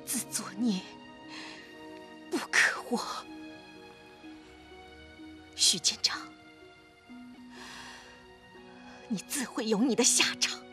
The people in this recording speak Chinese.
自作孽，不可活。许监长，你自会有你的下场。